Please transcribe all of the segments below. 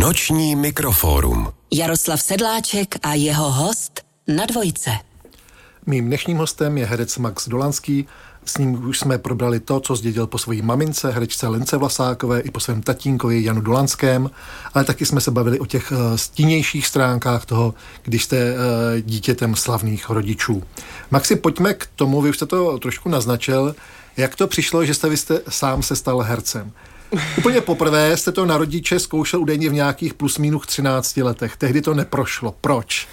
Noční mikrofórum. Jaroslav Sedláček a jeho host na Dvojce. Mým dnešním hostem je herec Max Dolanský. S ním už jsme probrali to, co zdědil po své mamince, herečce Lence Vlasákové, i po svém tatínkovi Janu Dolanském, ale taky jsme se bavili o těch stinnějších stránkách toho, když jste dítětem slavných rodičů. Maxi, pojďme k tomu, vy už jste to trošku naznačil, jak to přišlo, že vy jste sám se stal hercem. Úplně poprvé jste to na rodiče zkoušel údajně v nějakých plus minus 13 letech. Tehdy to neprošlo. Proč?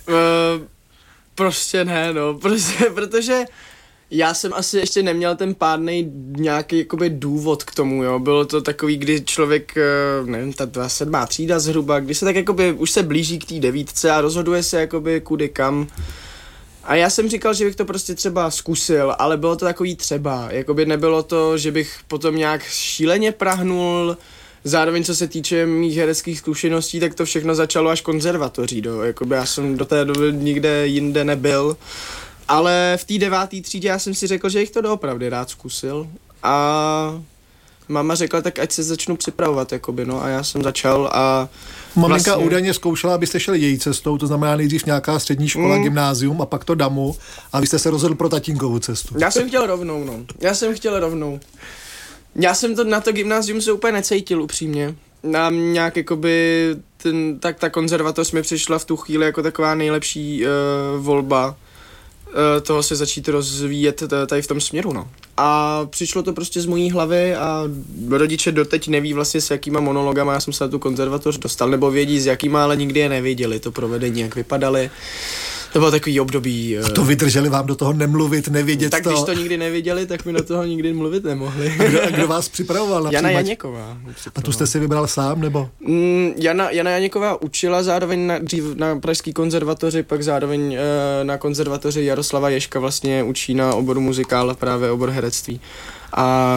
Prostě ne, no. Protože já jsem asi ještě neměl ten pádnej nějaký jakoby důvod k tomu, jo. Bylo to takový, kdy člověk, nevím, ta 7. třída zhruba, kdy se tak jakoby už se blíží k té 9 a rozhoduje se jakoby kudy kam. A já jsem říkal, že bych to prostě třeba zkusil, ale bylo to takový třeba. Jakoby nebylo to, že bych potom nějak šíleně prahnul. Zároveň, co se týče mých hereckých zkušeností, tak to všechno začalo až konzervatoří. Jakoby já jsem do té doby nikde jinde nebyl. Ale v té 9. třídě já jsem si řekl, že bych to doopravdy rád zkusil. A máma řekla, tak ať se začnu připravovat, jakoby, no, a já jsem začal a Maminka údajně zkoušela, abyste šli její cestou, to znamená nejdřív nějaká střední škola, gymnázium a pak to DAMU, a vy jste se rozhodl pro tatínkovu cestu. Já jsem chtěl rovnou. Já jsem to na to gymnázium se úplně necítil upřímně. Nám nějak jakoby, tak ta konzervatoř mi přišla v tu chvíli jako taková nejlepší volba toho se začít rozvíjet tady v tom směru, no. A přišlo to prostě z mojí hlavy a rodiče doteď neví vlastně s jakýma monologama já jsem se na tu konzervatoř dostal, nebo vědí s jakýma, ale nikdy je nevěděli, to provedení, jak vypadaly. To bylo takový období. A to vydrželi vám do toho nemluvit, nevědět tak to? Tak když to nikdy nevěděli, tak mi do toho nikdy mluvit nemohli. A kdo vás připravoval na Jana Janěková. A tu jste si vybral sám, nebo? Jana Janěková učila zároveň dřív na Pražský konzervatoři, pak zároveň na konzervatoři Jaroslava Ježka vlastně učí na oboru muzikál, právě obor herectví. A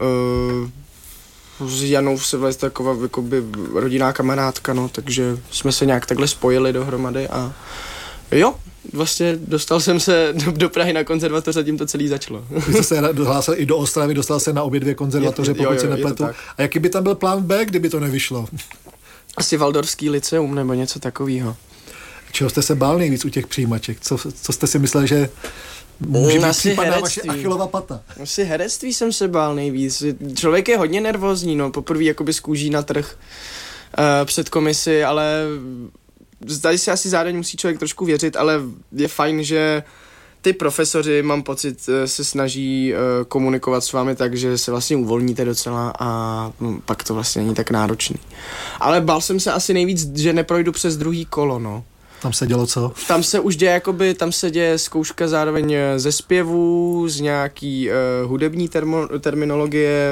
s Janou se vlastně taková jakoby rodinná kamarádka, no, takže jsme se nějak takhle spojili dohromady a jo, vlastně dostal jsem se do Prahy na konzervatoř a tím to celý začalo. Vy jste se dohlásil i do Ostravy, dostal se na obě dvě konzervatoře, pokud se nepletu. A jaký by tam byl plán B, kdyby to nevyšlo? Asi Waldorfský lyceum nebo něco takového. Čeho jste se bál nejvíc u těch přijímaček? Co jste si myslel, že může být případná vaše Achillova pata? Asi herectví jsem se bál nejvíc. Člověk je hodně nervózní, no, poprvé jakoby z kůží na trh před komisi, ale tady si asi zároveň musí člověk trošku věřit, ale je fajn, že ty profesoři, mám pocit, se snaží komunikovat s vámi tak, že se vlastně uvolníte docela a pak to vlastně není tak náročný. Ale bál jsem se asi nejvíc, že neprojdu přes druhý kolo, no. Tam se dělo co? Tam se už děje tam se děje zkouška zároveň ze zpěvu, z nějaký hudební terminologie,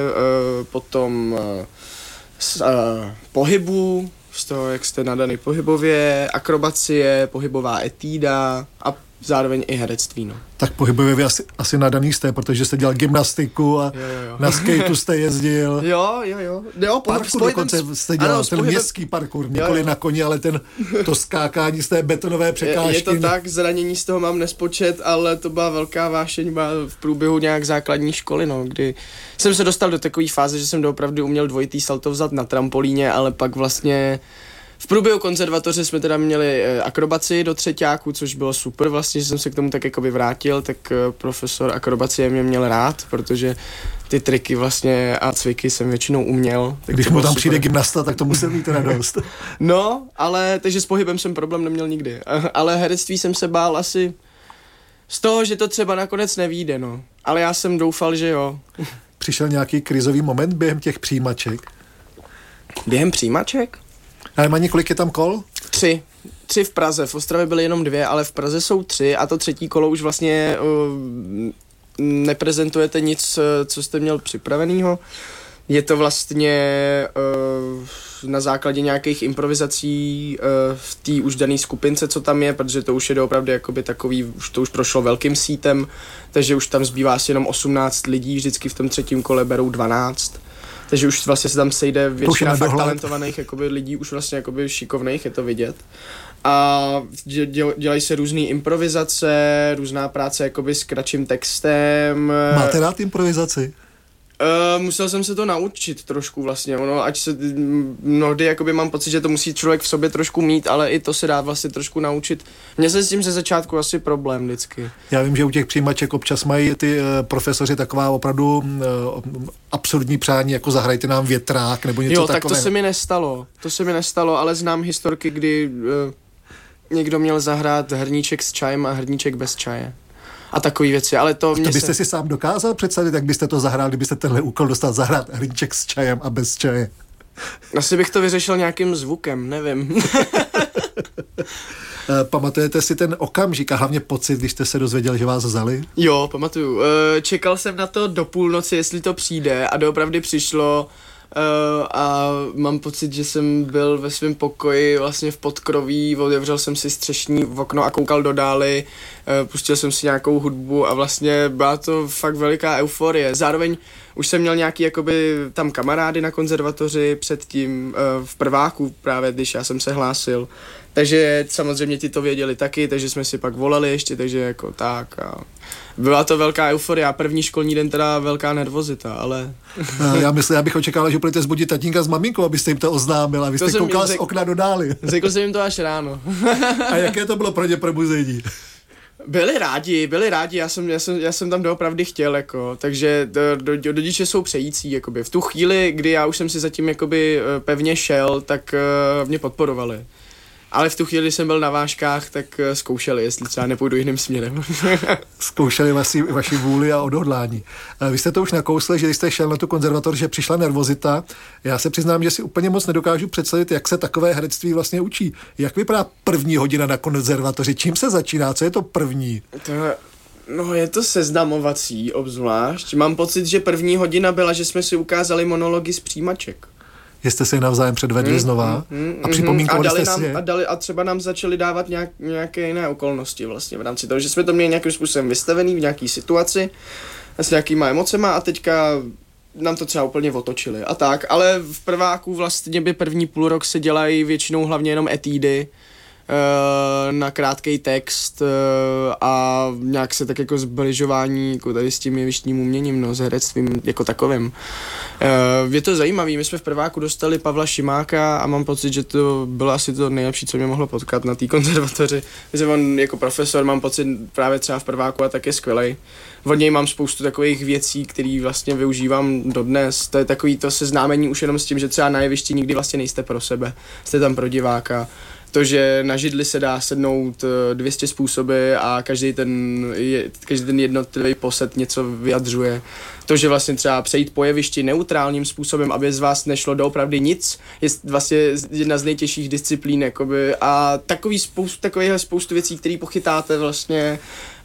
potom z pohybu, z toho, jak jste nadaný pohybově, akrobacie, pohybová etída a zároveň i herectví, no. Tak pohybově vy asi nadaný jste, protože jste dělal gymnastiku a jo. Na skateu jste jezdil. Jo, parkour dokonce jste dělal, ano, ten městský parkour, nikoli na koni, ale to skákání z té betonové překážky. Je to tak, zranění z toho mám nespočet, ale to byla velká vášeň v průběhu nějak základní školy, no, kdy jsem se dostal do takové fáze, že jsem doopravdy uměl dvojitý salto vzat na trampolíně, ale pak vlastně v průběhu konzervatoře jsme teda měli akrobaci do třeťáku, což bylo super, vlastně, že jsem se k tomu tak jakoby vrátil, tak profesor akrobacie mě měl rád, protože ty triky vlastně a cviky jsem většinou uměl. Když mu tam přijde gymnasta, tak to musel mít radost. No, ale takže s pohybem jsem problém neměl nikdy, ale herectví jsem se bál asi z toho, že to třeba nakonec nevyjde, no, ale já jsem doufal, že jo. Přišel nějaký krizový moment během těch přijímaček? Během přijímaček? Ale má několik je tam kol? 3 v Praze, v Ostravě byly jenom 2, ale v Praze jsou 3 a to třetí kolo už vlastně neprezentujete nic, co jste měl připravenýho. Je to vlastně na základě nějakých improvizací v té už dané skupince, co tam je, protože to už je opravdu jakoby takový, to už prošlo velkým sítem, takže už tam zbývá asi jenom 18 lidí, vždycky v tom třetím kole berou 12. Takže už vlastně se tam sejde většina fakt talentovaných jakoby, lidí, už vlastně jakoby šikovných, je to vidět. A dělají se různé improvizace, různá práce jakoby s kratším textem. Máte rád improvizaci? Musel jsem se to naučit trošku vlastně, ať se mnohdy jakoby mám pocit, že to musí člověk v sobě trošku mít, ale i to se dá vlastně trošku naučit. Měl jsem s tím ze začátku asi problém vždycky. Já vím, že u těch přijímaček občas mají ty profesoři taková opravdu absurdní přání, jako zahrajte nám větrák nebo něco takového. Jo, tak to se mi nestalo, ale znám historky, kdy někdo měl zahrát hrníček s čajem a hrníček bez čaje. A takový věci, ale to byste si sám dokázal představit, jak byste to zahrál, kdybyste tenhle úkol dostal zahrát hrníček s čajem a bez čaje? Asi bych to vyřešil nějakým zvukem, nevím. Pamatujete si ten okamžik a hlavně pocit, když jste se dozvěděl, že vás vzali? Jo, pamatuju. Čekal jsem na to do půlnoci, jestli to přijde a doopravdy přišlo a mám pocit, že jsem byl ve svém pokoji vlastně v podkroví, otevřel jsem si střešní okno a koukal do dály, pustil jsem si nějakou hudbu a vlastně byla to fakt veliká euforie. Zároveň už jsem měl nějaký jakoby tam kamarády na konzervatoři předtím v prváku právě, když já jsem se hlásil. Takže samozřejmě ti to věděli taky, takže jsme si pak volali ještě, takže jako tak a byla to velká euforia, první školní den teda velká nervozita, ale... Já bych očekával, že budete zbudit tatínka s maminkou, abyste jim to oznámil a vy jste koukal z okna do dály. Řekl jsem jim to až ráno. A jaké to bylo pro ně probuzení? Byli rádi, já jsem tam doopravdy chtěl, jako, takže rodiče jsou přející, jakoby. V tu chvíli, kdy já už jsem si zatím jakoby pevně šel, tak mě podporovali. Ale v tu chvíli, kdy jsem byl na vážkách, tak zkoušeli, jestli třeba nepůjdu jiným směrem. Zkoušeli vaši vůli a odhodlání. Vy jste to už nakousli, že když jste šel na tu konzervatoř, že přišla nervozita. Já se přiznám, že si úplně moc nedokážu představit, jak se takové herectví vlastně učí. Jak vypadá první hodina na konzervatoři? Čím se začíná? Co je to první? Je to seznamovací obzvlášť. Mám pocit, že první hodina byla, že jsme si ukázali monology z přijímaček. Jste se navzájem předvedli znova a připomínkovali jste si a třeba nám začali dávat nějaké jiné okolnosti vlastně v rámci toho, že jsme to měli nějakým způsobem vystavený v nějaký situaci s nějakýma emocema a teďka nám to třeba úplně otočili a tak, ale v prváku vlastně by první půl rok se dělají většinou hlavně jenom etídy na krátkej text a nějak se tak jako zbližování jako tady s tím jevištním uměním, s herectvím jako takovým. Je to zajímavý, my jsme v prváku dostali Pavla Šimáka a mám pocit, že to bylo asi to nejlepší, co mě mohlo potkat na té konzervatoři. Že on jako profesor, mám pocit právě třeba v prváku a tak je skvělej. Od něj mám spoustu takových věcí, které vlastně využívám dodnes. To je takový to seznámení už jenom s tím, že třeba na jevišti nikdy vlastně nejste pro sebe, jste tam pro diváka. To, že na židli se dá sednout 200 způsoby a každý ten jednotlivý posed něco vyjadřuje. To, že vlastně třeba přejít po jevišti neutrálním způsobem, aby z vás nešlo doopravdy nic, je vlastně jedna z nejtěžších disciplín, jakoby, a takovýhle spoustu věcí, které pochytáte vlastně.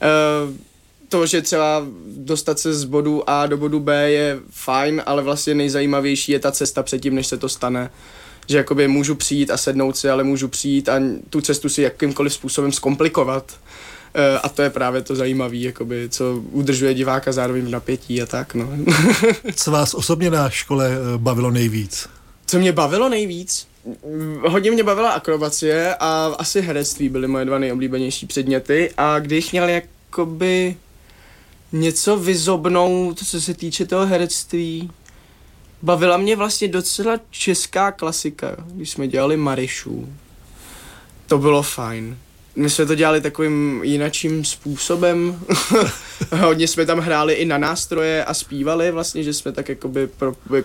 To, že třeba dostat se z bodu A do bodu B je fajn, ale vlastně nejzajímavější je ta cesta předtím, než se to stane. Že jakoby můžu přijít a sednout si, ale můžu přijít a tu cestu si jakýmkoliv způsobem zkomplikovat. A to je právě to zajímavé, jakoby, co udržuje diváka zároveň v napětí a tak, no. Co vás osobně na škole bavilo nejvíc? Co mě bavilo nejvíc? Hodně mě bavila akrobacie a asi herectví byly moje dva nejoblíbenější předměty a když měl jakoby něco vyzobnout, co se týče toho herectví, bavila mě vlastně docela česká klasika, když jsme dělali Marišu. To bylo fajn. My jsme to dělali takovým jinačím způsobem. Hodně jsme tam hráli i na nástroje a zpívali vlastně, že jsme tak jakoby